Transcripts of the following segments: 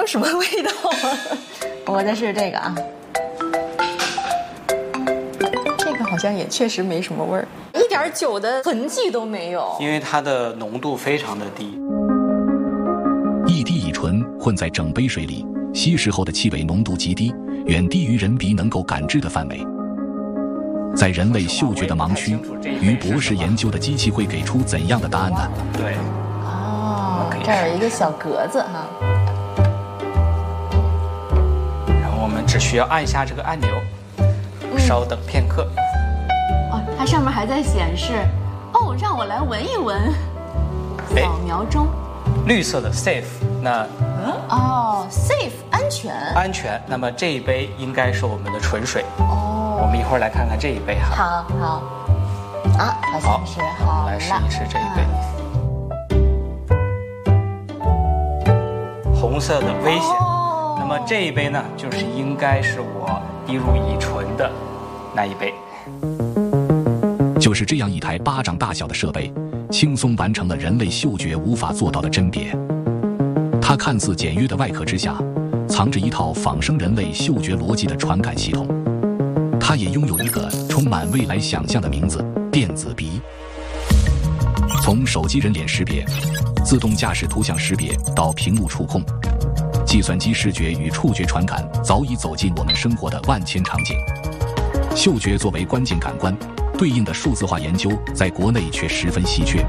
有什么味道啊。我再试试这个啊，这个好像也确实没什么味儿，一点酒的痕迹都没有， 因为它的浓度非常的低。 一滴乙醇混在整杯水里，稀释后的气味浓度极低，远低于人鼻能够感知的范围。在人类嗅觉的盲区，于博士研究的机器会给出怎样的答案呢？ 对， 这儿有一个小格子哈， 然后我们只需要按下这个按钮，稍等片刻。 它上面还在显示，让我来闻一闻，扫描中。 绿色的 safe， 那 safe 安全。 那么这一杯应该是我们的纯水。我们一会儿来看看这一杯哈。 好，好像是好了。 来试一试这一杯。红色的危险。那么这一杯呢，就是应该是我滴入乙醇的那一杯。 就是这样一台巴掌大小的设备，轻松完成了人类嗅觉无法做到的甄别。它看似简约的外壳之下，藏着一套仿生人类嗅觉逻辑的传感系统。它也拥有一个充满未来想象的名字——电子鼻。从手机人脸识别、自动驾驶图像识别到屏幕触控，计算机视觉与触觉传感早已走进我们生活的万千场景。嗅觉作为关键感官，对应的数字化研究在国内却十分稀缺。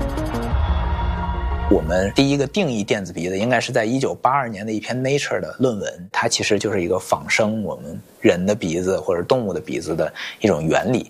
我们第一个定义电子鼻的应该是在1982年的一篇 Nature 的论文，它其实就是一个仿生我们人的鼻子或者动物的鼻子的一种原理。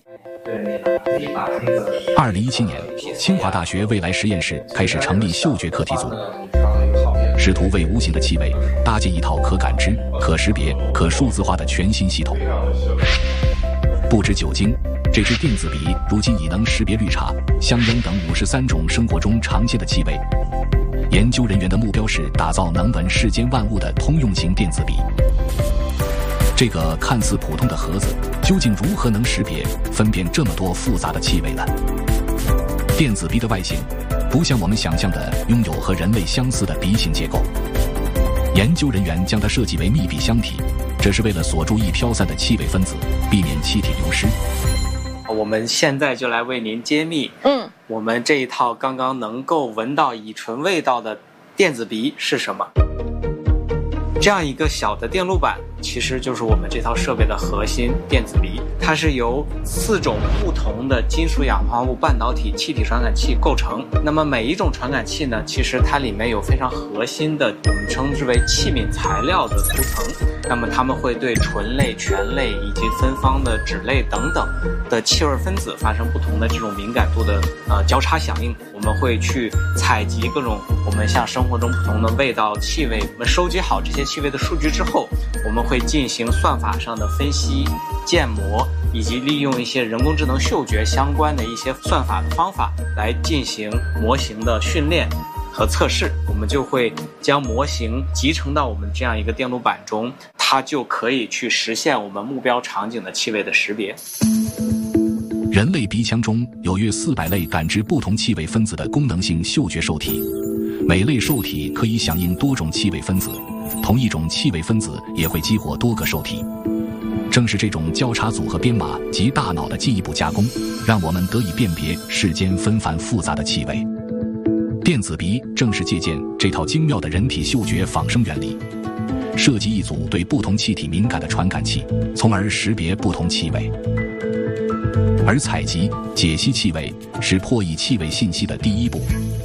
2017年，清华大学未来实验室开始成立嗅觉课题组，试图为无形的气味搭建一套可感知、可识别、可数字化的全新系统。不止酒精，这只电子鼻如今已能识别绿茶、香烟等53种生活中常见的气味。研究人员的目标是打造能闻世间万物的通用型电子鼻。这个看似普通的盒子，究竟如何能识别、分辨这么多复杂的气味呢？电子鼻的外形不像我们想象的拥有和人类相似的鼻型结构。研究人员将它设计为密闭箱体，这是为了锁住易飘散的气味分子，避免气体流失。 我们现在就来为您揭秘，我们这一套刚刚能够闻到乙醇味道的电子鼻是什么。这样一个小的电路板其实就是我们这套设备的核心电子鼻，它是由4种不同的金属氧化物半导体气体传感器构成。那么每一种传感器呢，其实它里面有非常核心的我们称之为器皿材料的涂层，那么它们会对醇类、醛类以及芬芳的酯类等等的气味分子发生不同的这种敏感度的交叉响应。我们会去采集各种我们像生活中不同的味道、气味，我们收集好这些气味的数据之后，我们会进行算法上的分析、建模，以及利用一些人工智能嗅觉相关的一些算法的方法来进行模型的训练和测试。我们就会将模型集成到我们这样一个电路板中，它就可以去实现我们目标场景的气味的识别。 人类鼻腔中有约400类感知不同气味分子的功能性嗅觉受体，每类受体可以响应多种气味分子，同一种气味分子也会激活多个受体。正是这种交叉组合编码及大脑的进一步加工，让我们得以辨别世间纷繁复杂的气味。电子鼻正是借鉴这套精妙的人体嗅觉仿生原理，设计一组对不同气体敏感的传感器，从而识别不同气味。而采集、解析气味是破译气味信息的第一步。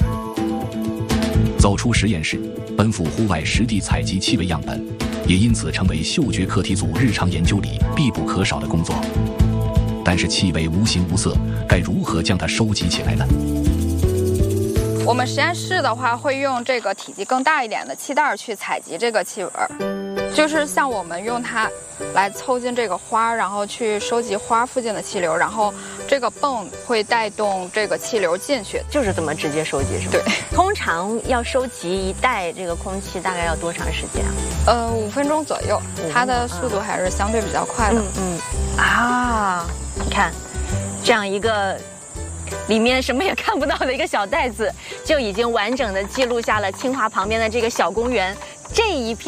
走出实验室，奔赴户外实地采集气味样本，也因此成为嗅觉课题组日常研究里必不可少的工作。但是气味无形无色，该如何将它收集起来呢？ 我们实验室的话，会用这个体积更大一点的气袋去采集这个气味，就是像我们用它来凑近这个花，然后去收集花附近的气流，然后这个泵会带动这个气流进去， 就是这么直接收集是吗？ 对。 通常要收集一袋这个空气大概要多长时间啊 ？5分钟左右，它的速度还是相对比较快的。 你看，这样一个里面什么也看不到的一个小袋子，就已经完整的记录下了清华旁边的这个小公园这一片